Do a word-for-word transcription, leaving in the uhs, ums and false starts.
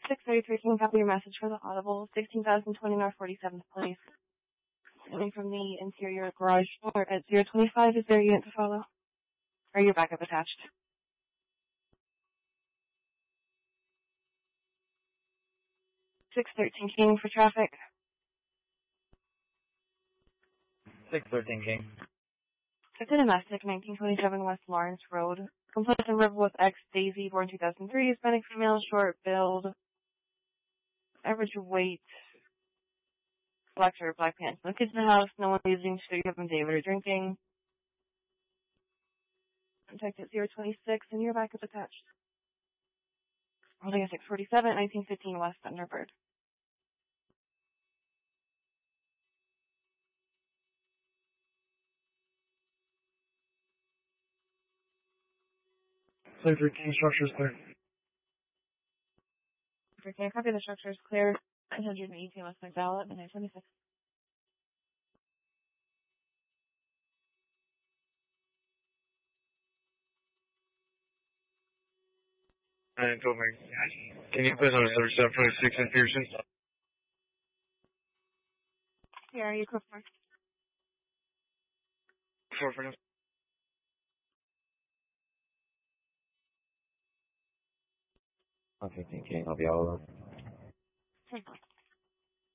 six thirty-three, can you copy your message for the Audible, sixteen thousand twenty North forty-seventh Place. Coming from the interior garage door at zero twenty-five, is there a unit to follow? Or your backup attached? six thirteen, King for traffic. six thirteen King. It's a domestic, nineteen twenty-seven West Lawrence Road. Complaint in Riverwolf X, Daisy, born two thousand three, Hispanic female, short build, average weight, collector, black pants. No kids in the house, no one using studio from David or drinking. Contact at zero twenty-six, and your backup attached. Holding at six forty-seven, nineteen fifteen West Thunderbird. Play thirteen, structure's clear. If you can't copy, the structure is clear. one hundred eighteen West McDowell at midnight twenty-six. And go back. Can you please on seven twenty-six in Pearson? Here are you, Clifford? Four for now. one fifteen King, I'll be all over. Take